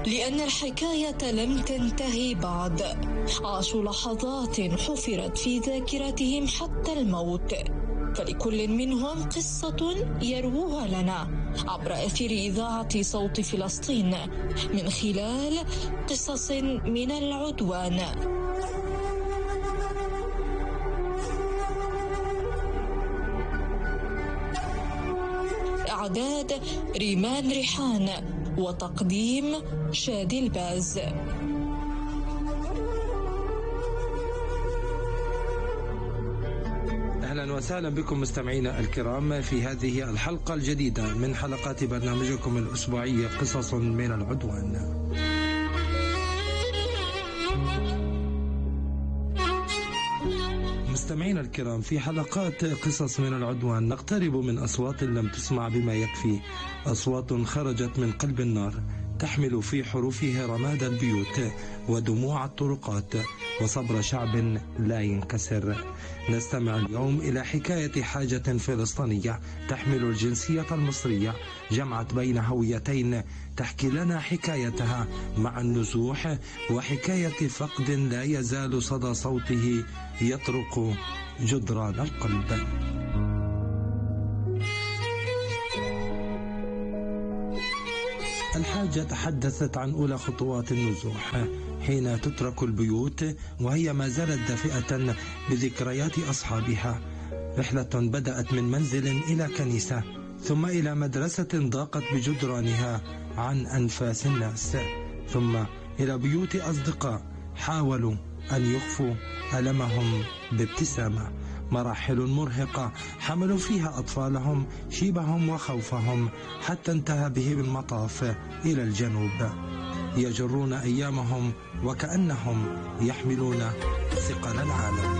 لأن الحكاية لم تنتهي بعد. عاشوا لحظات حفرت في ذاكرتهم حتى الموت، فلكل منهم قصة يروها لنا عبر أثير إذاعة صوت فلسطين من خلال قصص من العدوان. إعداد ريمان ريحان، وتقديم شادي الباز. أهلا وسهلا بكم مستمعينا الكرام في هذه الحلقة الجديدة من حلقات برنامجكم الأسبوعي قصص من العدوان. مستمعينا الكرام، في حلقات قصص من العدوان نقترب من أصوات لم تسمع بما يكفي، أصوات خرجت من قلب النار تحمل في حروفها رماد البيوت ودموع الطرقات وصبر شعب لا ينكسر. نستمع اليوم إلى حكاية حاجة فلسطينية تحمل الجنسية المصرية، جمعت بين هويتين، تحكي لنا حكايتها مع النزوح وحكاية فقد لا يزال صدى صوته يطرق جدران القلب. الحاجة تحدثت عن أولى خطوات النزوح حين تترك البيوت وهي ما زالت دافئة بذكريات أصحابها. رحلة بدأت من منزل إلى كنيسة، ثم إلى مدرسة ضاقت بجدرانها عن أنفاس الناس، ثم إلى بيوت أصدقاء حاولوا أن يخفوا ألمهم بابتسامة. مراحل مرهقة حملوا فيها أطفالهم شيبهم وخوفهم، حتى انتهى بهم المطاف إلى الجنوب، يجرون أيامهم وكأنهم يحملون ثقل العالم.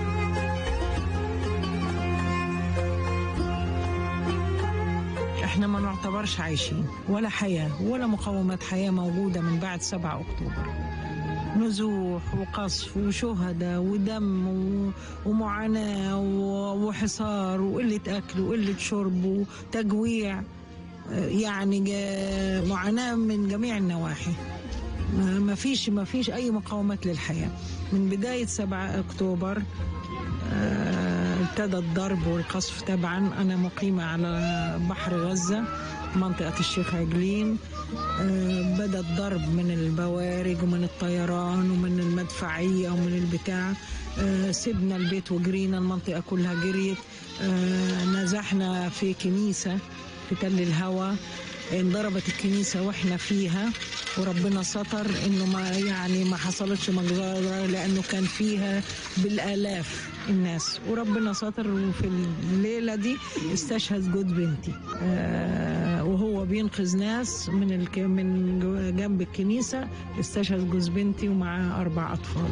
احنا ما نعتبرش عايشين، ولا حياة ولا مقومات حياة موجودة من بعد 7 أكتوبر. نزوح وقصف وشهداء ودم ومعاناة وحصار وقلة أكل وقلة شرب وتجويع، يعني معاناة من جميع النواحي. ما فيش أي مقاومات للحياة. من بداية 7 أكتوبر ابتدى الضرب والقصف. طبعا أنا مقيمة على بحر غزة منطقة الشيخ عجلين. بدأ الضرب من البوارج ومن الطيران ومن المدفعية ومن البتاع. سيبنا البيت وجرينا، المنطقة كلها جريت. نزحنا في كنيسة في تل الهوى، انضربت الكنيسة واحنا فيها، وربنا ستر انه ما حصلتش مجزرة، لانه كان فيها بالالاف الناس، وربنا ستر. وفي الليلة دي استشهد جوز بنتي وهو بينقذ ناس من جنب الكنيسة. استشهد جوز بنتي ومعاه 4 أطفال.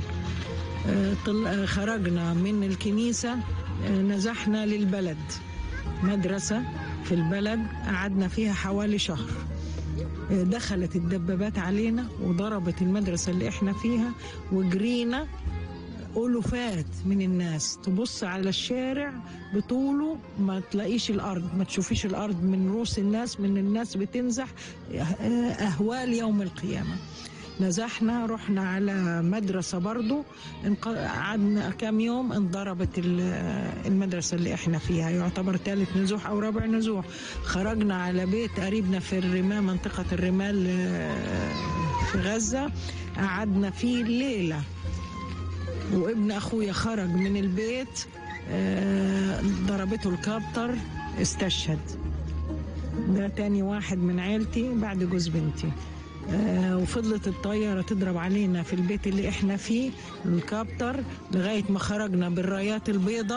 خرجنا من الكنيسة، نزحنا للبلد، مدرسة في البلد قعدنا فيها حوالي شهر. دخلت الدبابات علينا وضربت المدرسة اللي احنا فيها، وجرينا ألوفات من الناس. تبص على الشارع بطوله ما تلاقيش الأرض، ما تشوفيش الأرض من رؤوس الناس، من الناس بتنزح أهوال يوم القيامة. نزحنا، رحنا على مدرسة برضو، قعدنا كام يوم، انضربت المدرسة اللي احنا فيها، يعتبر 3 نزوح أو 4 نزوح. خرجنا على بيت قريبنا في الرمال، منطقة الرمال في غزة، قعدنا فيه الليلة. وابن أخويا خرج من البيت، ضربته الكابتر، استشهد. ده تاني واحد من عيلتي بعد جوز بنتي. وفضلت الطيارة تضرب علينا في البيت اللي احنا فيه الكابتر لغاية ما خرجنا بالرايات البيضة.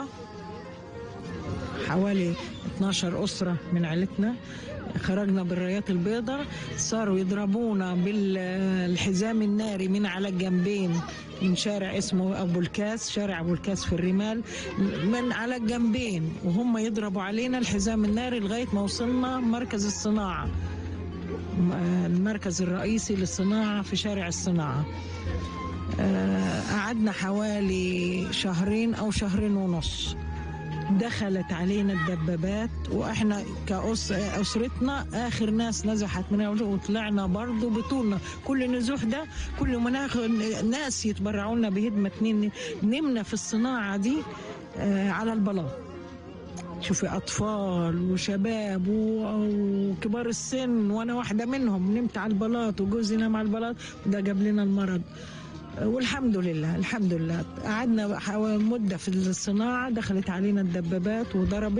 حوالي 12 أسرة من عيلتنا خرجنا بالرايات البيضة. صاروا يضربونا بالحزام الناري من على الجنبين، من شارع اسمه أبو الكاس، شارع أبو الكاس في الرمال، من على الجنبين، وهم يضربوا علينا الحزام الناري لغاية ما وصلنا مركز الصناعة، المركز الرئيسي للصناعة في شارع الصناعة. قعدنا حوالي 2 أو 2.5 شهر. دخلت علينا الدبابات، وإحنا كأسرتنا آخر ناس نزحت منها، وطلعنا برضو بطولنا. كل نزوح ده كل مناخ ناس يتبرعوا لنا بهدمة نمنا في الصناعة دي على البلاط. شوفي أطفال وشباب وكبار السن، وأنا واحدة منهم، نمت على البلاط وجوزي نام على البلاط، وده جاب لنا المرض. والحمد لله الحمد لله قعدنا مدة في الصناعة، دخلت علينا الدبابات وضربت،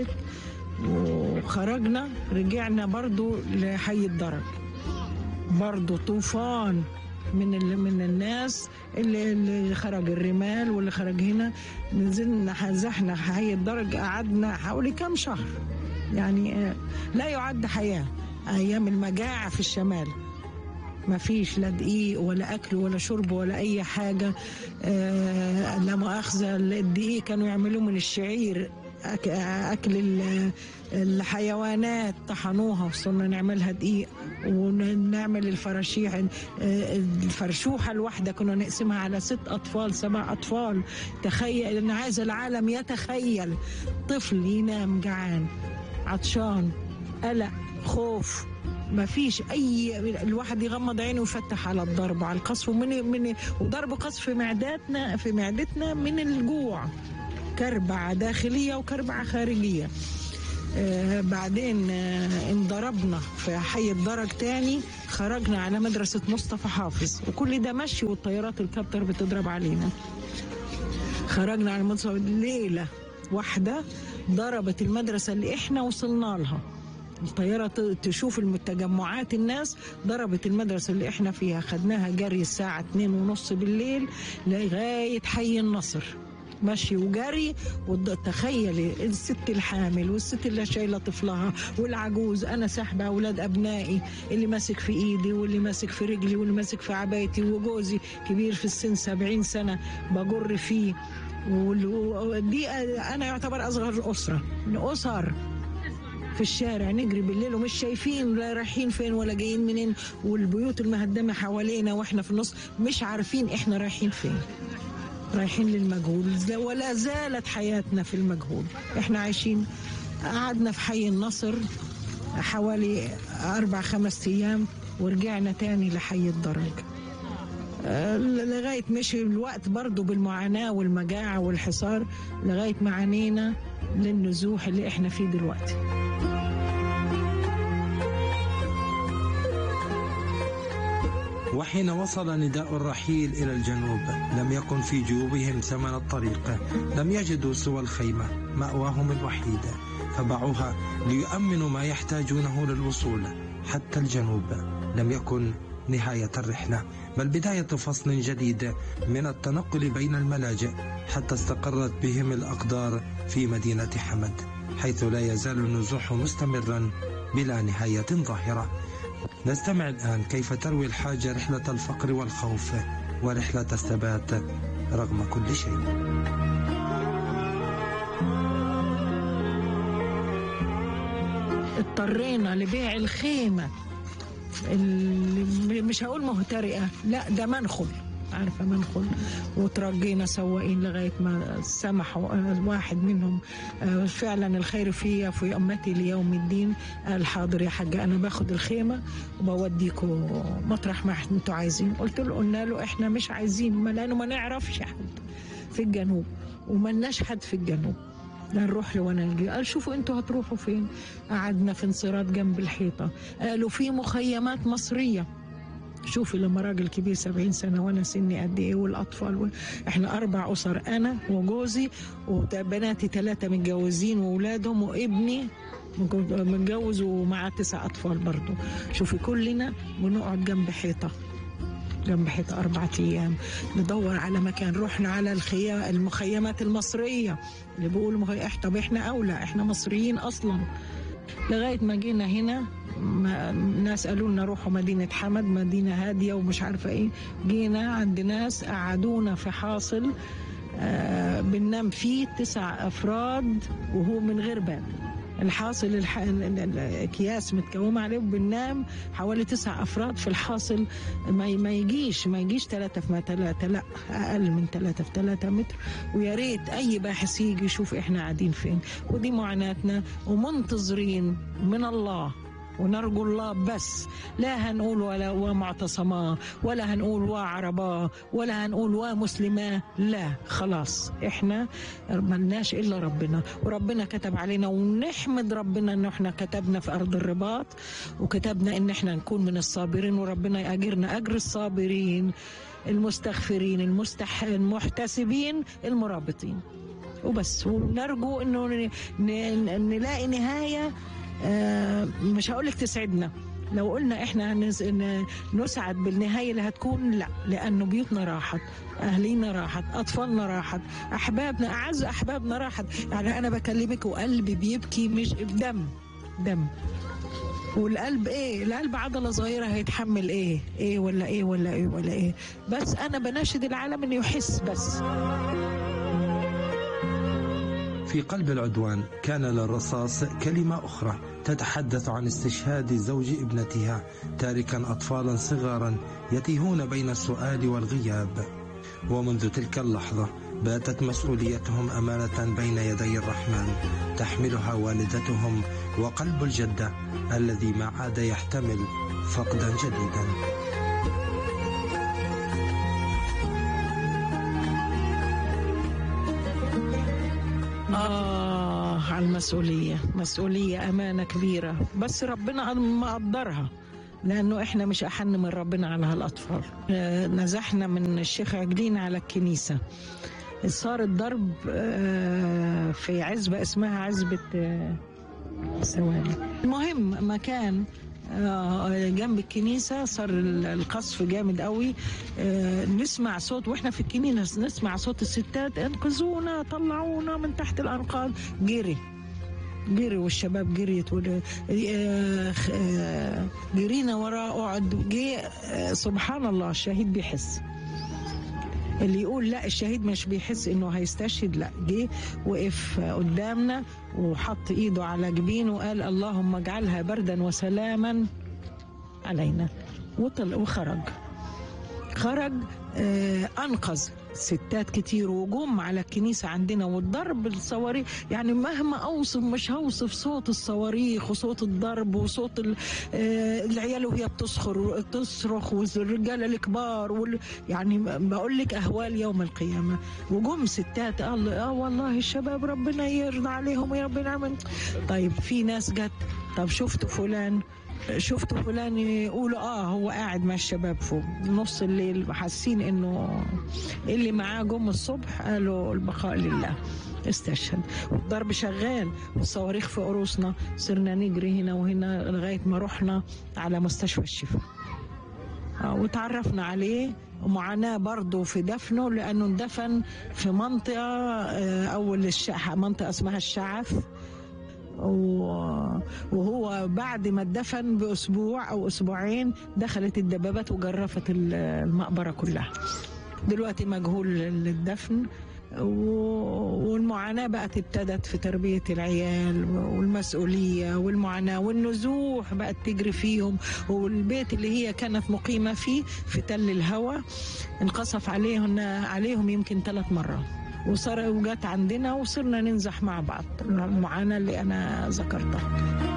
وخرجنا رجعنا برضو لحي الدرج، برضو طوفان من الناس اللي خرج الرمال واللي خرج هنا. نزلنا زحنا حي الدرج، قعدنا حوالي كام شهر، يعني لا يعد حياة. أيام المجاعة في الشمال ما فيش لا دقيق ولا أكل ولا شرب ولا أي حاجة. لا مؤاخذة، الدقيق كانوا يعملوه من الشعير، أكل الحيوانات طحنوها وصلنا نعملها دقيق، ونعمل الفراشيح. الفرشوحة الواحدة كنا نقسمها على 6 أطفال 7 أطفال. تخيل، أنا عايز العالم يتخيل طفل ينام جعان عطشان، قلق، خوف، ما فيش أي، الواحد يغمض عينه ويفتح على الضرب، على القصف، وضرب قصف في معدتنا من الجوع، كربعة داخلية وكربعة خارجية. بعدين انضربنا في حي الدرج تاني، خرجنا على مدرسة مصطفى حافظ، وكل ده مشي والطيارات الكابتر بتضرب علينا. خرجنا على مدرسة، ليلة واحدة ضربت المدرسة اللي احنا وصلنا لها. الطيارة تشوف التجمعات الناس، ضربت المدرسة اللي احنا فيها، خدناها جري الساعة 2:30 بالليل لغاية حي النصر، مشي وجري. وتخيلي الست الحامل والست اللي شايله طفلها والعجوز، انا ساحبه اولاد ابنائي، اللي ماسك في ايدي واللي ماسك في رجلي واللي ماسك في عبايتي، وجوزي كبير في السن 70 سنه بجر فيه. ودي انا يعتبر اصغر اسر في الشارع، نجري بالليل ومش شايفين لا رايحين فين ولا جايين منين، والبيوت المهدمه حوالينا واحنا في النص مش عارفين احنا رايحين فين، رايحين للمجهول. ولا زالت حياتنا في المجهول، احنا عايشين. قعدنا في حي النصر حوالي 4-5 أيام، ورجعنا تاني لحي الدرج لغاية مشي الوقت برضو بالمعاناة والمجاعة والحصار، لغاية ما عانينا للنزوح اللي احنا فيه دلوقتي. وحين وصل نداء الرحيل إلى الجنوب لم يكن في جيوبهم ثمن الطريق، لم يجدوا سوى الخيمة مأواهم الوحيد، فباعوها ليؤمنوا ما يحتاجونه للوصول حتى الجنوب. لم يكن نهاية الرحلة، بل بداية فصل جديد من التنقل بين الملاجئ، حتى استقرت بهم الأقدار في مدينة حمد، حيث لا يزال النزوح مستمرا بلا نهاية ظاهرة. نستمع الآن كيف تروي الحاجة رحلة الفقر والخوف ورحلة الثبات رغم كل شيء. اضطرينا لبيع الخيمة اللي مش هقول مهترئة، لا ده منخل، عارفة منخل، وترجينا سواقين لغاية ما سمحوا واحد منهم فعلا الخير فيا في أمتي ليوم الدين، قال حاضر يا حاجة أنا باخد الخيمة وبوديكم مطرح ما انتوا عايزين. قلنا له احنا مش عايزين، لأنه ما نعرفش حد في الجنوب وملناش حد في الجنوب، لا نروح له وانا نجي. قال شوفوا انتوا هتروحوا فين. قعدنا في انصراف جنب الحيطة، قالوا في مخيمات مصرية. شوفي لما راجل كبير 70 سنة وانا سني قد ايه، والاطفال احنا 4 اسر، انا وجوزي وبناتي 3 متجوزين واولادهم، وابني متجوز ومعاه 9 اطفال برضو. شوفي كلنا بنقعد جنب حيطة 4 أيام ندور على مكان. رحنا على المخيمات المصرية اللي بيقولوا طب احنا اولى، احنا مصريين اصلا. لغاية ما جينا هنا ناس قالوا لنا روحوا مدينة حمد، مدينة هادية ومش عارفة ايه. جينا عند ناس قعدونا في حاصل بننام فيه 9 أفراد وهو من غير باب، الحاصل الأكياس متكومة عليه، وبننام حوالي 9 أفراد في الحاصل. ما يجيش 3 في 3، لا أقل من 3 في 3 متر. ويا ريت أي باحث يجي يشوف إحنا قاعدين فين. ودي معاناتنا، ومنتظرين من الله ونرجو الله بس. لا هنقول ولا ومعتصما، ولا هنقول وعربا، ولا هنقول ومسلمة، لا خلاص احنا ملناش الا ربنا، وربنا كتب علينا، ونحمد ربنا ان احنا كتبنا في ارض الرباط، وكتبنا ان احنا نكون من الصابرين، وربنا يأجرنا اجر الصابرين المستغفرين المحتسبين المرابطين وبس. ونرجو انه نلاقي نهاية مش هقولك تسعدنا، لو قلنا احنا نسعد بالنهاية اللي هتكون، لا، لأنه بيوتنا راحت، أهلينا راحت، أطفالنا راحت، أحبابنا أعز أحبابنا راحت. يعني أنا بكلمك وقلبي بيبكي، مش دم. والقلب ايه؟ القلب عضلة صغيرة، هيتحمل ايه ولا ايه. بس أنا بناشد العالم إنه يحس بس. في قلب العدوان كان للرصاص كلمة أخرى تتحدث عن استشهاد زوج ابنتها، تاركا أطفالا صغارا يتيهون بين السؤال والغياب. ومنذ تلك اللحظة باتت مسؤوليتهم أمانة بين يدي الرحمن، تحملها والدتهم وقلب الجدة الذي ما عاد يحتمل فقدا جديدا. على مسؤولية أمانة كبيرة، بس ربنا ما قدرها، لأنه إحنا مش أحن من ربنا على هالأطفال. نزحنا من الشيخ عجلين على الكنيسة، صار الضرب في عزبة اسمها عزبة ثواني، المهم مكان جنب الكنيسة، صار القصف جامد قوي. نسمع صوت واحنا في الكنيسة، نسمع صوت الستات انقذونا، طلعونا من تحت الأنقاض. جري والشباب جريت، جرينا وراء. جه سبحان الله، الشهيد بيحس. اللي يقول لا الشهيد مش بيحس انه هيستشهد، لا، جه وقف قدامنا وحط ايده على جبينه وقال اللهم اجعلها بردا وسلاما علينا، وخرج انقذ ستات كتير، وجم على الكنيسة عندنا. والضرب الصواريخ، يعني مهما أوصف مش هوصف صوت الصواريخ وصوت الضرب وصوت العيال وهي تصرخ، والرجال الكبار يعني بقول لك أهوال يوم القيامة. وجم ستات والله الشباب ربنا يرضى عليهم يا رب العالمين. طيب في ناس جت، طب شفتوا فلان يقولوا هو قاعد مع الشباب فوق نص الليل، حاسين انه اللي معاه جم الصبح قالوا البقاء لله، استشهد. والضرب شغال والصواريخ في قروسنا، صرنا نجري هنا وهنا لغاية ما رحنا على مستشفى الشفاء وتعرفنا عليه. ومعاناة برضو في دفنه، لأنه اندفن في منطقة منطقة اسمها الشعف، وهو بعد ما اتدفن بأسبوع أو أسبوعين دخلت الدبابات وجرفت المقبرة كلها. دلوقتي مجهول الدفن، والمعاناة بقت ابتدت في تربية العيال والمسؤولية والمعاناة، والنزوح بقت تجري فيهم. والبيت اللي هي كانت مقيمة فيه في تل الهوى انقصف عليهم يمكن 3 مرات، وجات عندنا وصرنا ننزح مع بعض. المعاناة اللي أنا ذكرتها.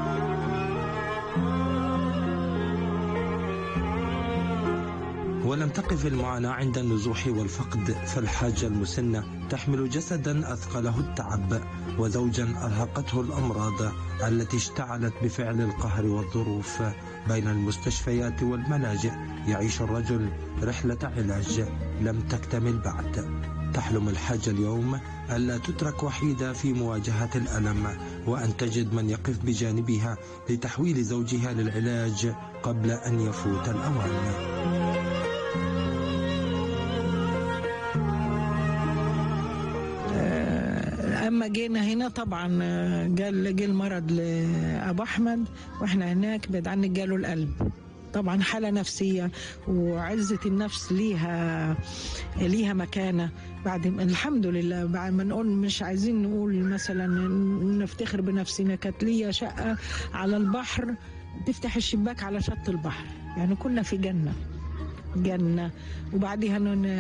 ولم تقف المعاناة عند النزوح والفقد، فالحاجة المسنة تحمل جسدا أثقله التعب، وزوجا أرهقته الأمراض التي اشتعلت بفعل القهر والظروف. بين المستشفيات والملاجئ يعيش الرجل رحلة علاج لم تكتمل بعد. تحلم الحاجة اليوم ألا تترك وحيدة في مواجهة الألم، وأن تجد من يقف بجانبها لتحويل زوجها للعلاج قبل أن يفوت الأوان. أما جينا هنا طبعا جه المرض لأبو أحمد، وإحنا هناك بعد عنك جاله القلب، طبعا حالة نفسية، وعزة النفس ليها مكانة. بعد الحمد لله، بعد ما نقول مش عايزين نقول مثلا نفتخر بنفسنا، كانت ليا شقة على البحر تفتح الشباك على شط البحر، يعني كنا في جنة. وبعدها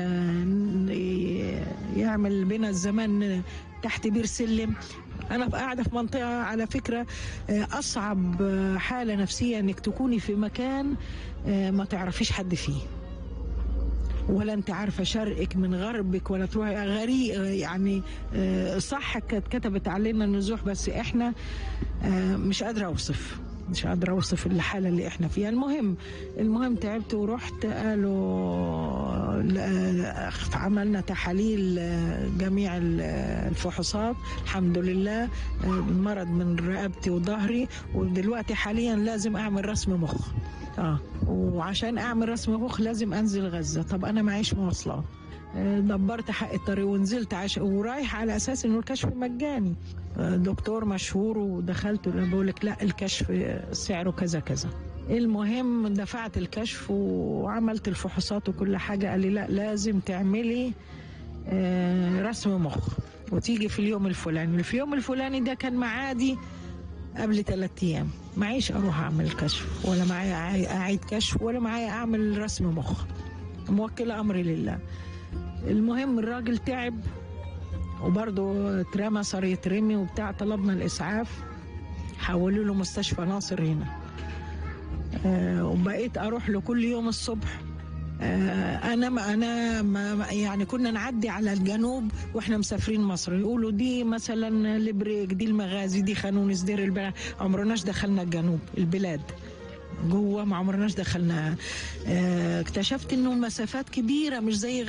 يعمل بنا الزمان تحت بير سلم. أنا قاعدة في منطقة على فكرة أصعب حالة نفسية إنك تكوني في مكان ما تعرفيش حد فيه، ولا أنت عارفة شرقك من غربك، ولا تروحي غريق. يعني صح كتبت علينا النزوح، بس إحنا مش قادرة أوصف الحالة اللي إحنا فيها. المهم تعبت ورحت، قالوا عملنا تحاليل جميع الفحوصات، الحمد لله مرض من رقبتي وظهري، ودلوقتي حاليا لازم أعمل رسم مخ. وعشان أعمل رسم مخ لازم أنزل غزة. طب أنا معيش مواصلات، دبرت حق الطريق ونزلت ورايح على أساس إنه الكشف مجاني، دكتور مشهور، ودخلت بقولك لا الكشف سعره كذا كذا. المهم دفعت الكشف وعملت الفحوصات وكل حاجة، قال لي لا لازم تعملي رسم مخ وتيجي في اليوم الفلاني. في اليوم الفلاني ده كان معادي قبل 3 أيام، معيش أروح أعمل كشف، ولا معايا أعيد كشف، ولا معايا أعمل رسم مخ، موكلة أمري لله. المهم الراجل تعب وبرضه اترمى، صار يترمي وبتاع. طلبنا الإسعاف، حولوا له مستشفى ناصر هنا. وبقيت أروح له كل يوم الصبح. أنا يعني كنا نعدي على الجنوب وإحنا مسافرين مصر، يقولوا دي مثلا البريك، دي المغازي، دي خانونس، دير البلد. عمرناش دخلنا الجنوب البلاد جوه، ما عمرناش دخلنا. اكتشفت إنه المسافات كبيرة، مش زي